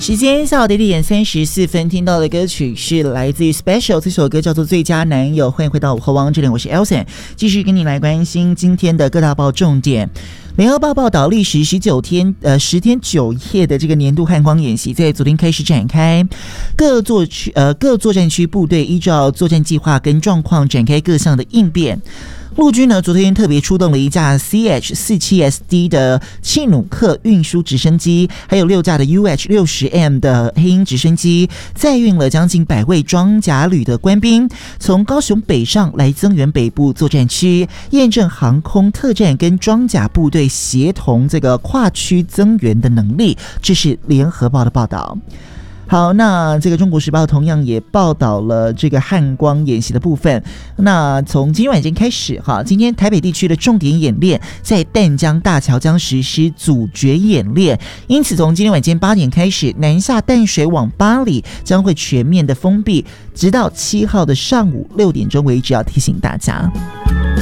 时间下午的1点34分，听到的歌曲是来自于 Special， 这首歌叫做《最佳男友》。欢迎回到午后王这里，我是 Elson， 继续跟你来关心今天的各大报重点。联合报报道，历时10天9夜的这个年度汉光演习，在昨天开始展开。各作战区部队依照作战计划跟状况展开各项的应变。陆军呢，昨天特别出动了一架 CH-47SD 的契努克运输直升机，还有6架的 UH-60M 的黑鹰直升机，载运了将近100位装甲旅的官兵，从高雄北上来增援北部作战区，验证航空特战跟装甲部队协同这个跨区增援的能力。这是联合报的报道。好，那这个中国时报同样也报道了这个汉光演习的部分。那从今天晚间开始，今天台北地区的重点演练在淡江大桥将实施阻绝演练，因此从今天晚间8点开始，南下淡水往八里将会全面的封闭，直到7号的上午6点钟为止，要提醒大家。